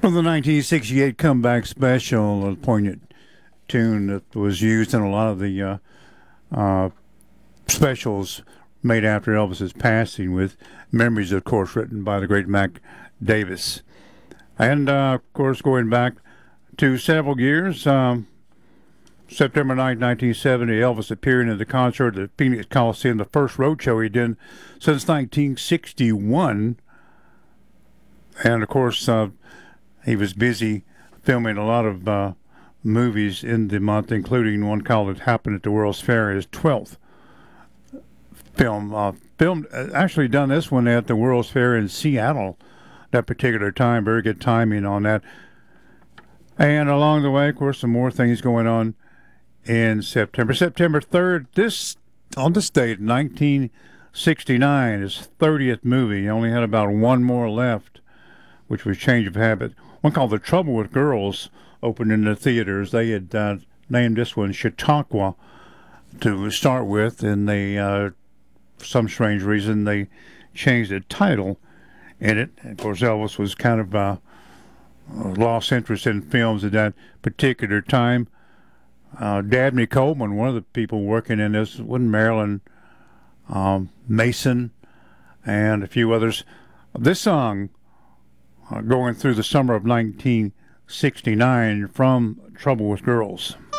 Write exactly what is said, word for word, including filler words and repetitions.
From the nineteen sixty-eight comeback special, a poignant tune that was used in a lot of the uh, uh, specials made after Elvis's passing, with memories, of course, written by the great Mac Davis. And, uh, of course, going back to several years, um, September ninth, nineteen seventy, Elvis appearing in the concert at Phoenix Coliseum, the first roadshow he'd done since nineteen sixty-one. And, of course, uh, he was busy filming a lot of uh, movies in the month, including one called It Happened at the World's Fair, his twelfth film. Uh, filmed, uh, actually done this one at the World's Fair in Seattle that particular time. Very good timing on that. And along the way, of course, some more things going on in September. September third, this on this date, nineteen sixty-nine, his thirtieth movie. He only had about one more left, which was Change of Habit. One called The Trouble with Girls opened in the theaters. They had uh, named this one Chautauqua to start with, and they, uh, for some strange reason, they changed the title in it. And of course, Elvis was kind of uh, lost interest in films at that particular time. Uh, Dabney Coleman, one of the people working in this, wasn't Marilyn um, Mason, and a few others. This song, uh, going through the summer of nineteen sixty-nine, from Trouble with Girls.